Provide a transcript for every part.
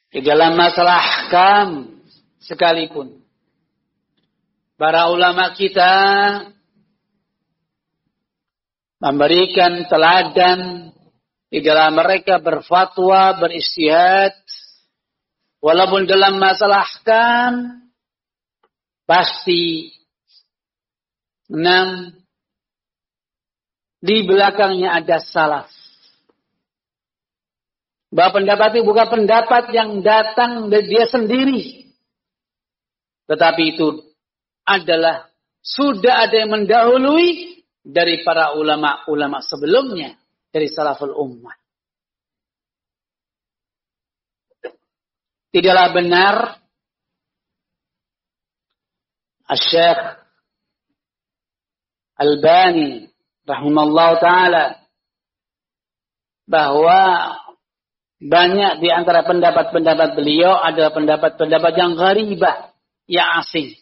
Di dalam masalah ahkam sekalipun, para ulama kita memberikan teladan di dalam mereka berfatwa, beristihad, walaupun dalam masalah ahkam pasti di belakangnya ada salaf. Bahwa pendapat itu bukan pendapat yang datang dari dia sendiri, tetapi itu adalah sudah ada yang mendahului dari para ulama-ulama sebelumnya, dari salaful ummah. Tidaklah benar Asy-Syaikh Albani rahimallahu taala bahwa banyak di antara pendapat-pendapat beliau adalah pendapat-pendapat yang gharibah, yang asing.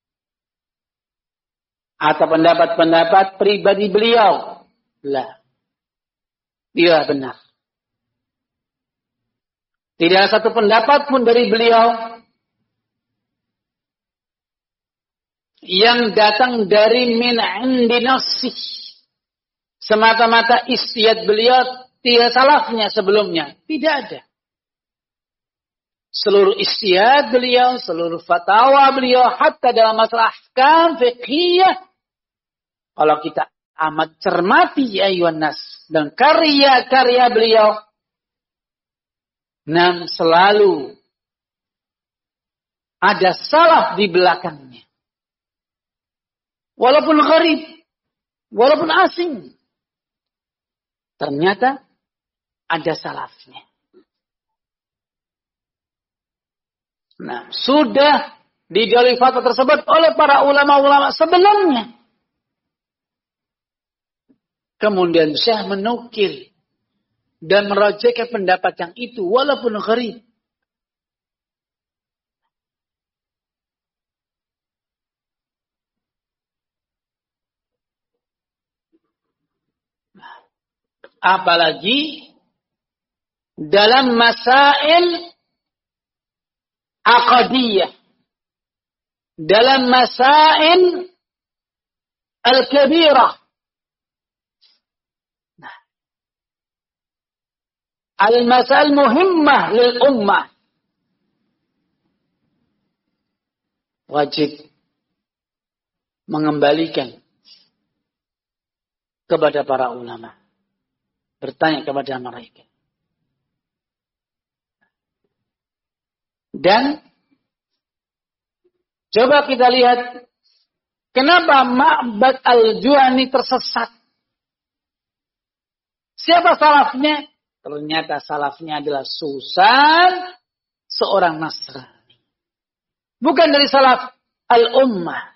Atau pendapat-pendapat pribadi beliau. Lah. Tidak benar. Tidak ada satu pendapat pun dari beliau yang datang dari min indi nafsih. Semata-mata istihad beliau, tidak salafnya sebelumnya. Tidak ada. Seluruh istihad beliau, seluruh fatwa beliau, hatta dalam masalah ahkam fiqhiyah, kalau kita amat cermati ayuhan nas, dan karya-karya beliau, selalu ada salaf di belakangnya. Walaupun gharib, walaupun asing, ternyata ada salafnya. Sudah dijauhi fatwa tersebut oleh para ulama-ulama sebelumnya. Kemudian Syekh menukil dan merajihkan pendapat yang itu walaupun gharib. Apalagi dalam masail aqadiyah, dalam masail al-kabirah, al-masail muhimmah lil ummah, wajib mengembalikan kepada para ulama, bertanya kepada mereka. Dan coba kita lihat kenapa Ma'bad al-Juhani tersesat. Siapa salafnya? Ternyata salafnya adalah Susan, seorang Nasrani. Bukan dari salaf al-ummah.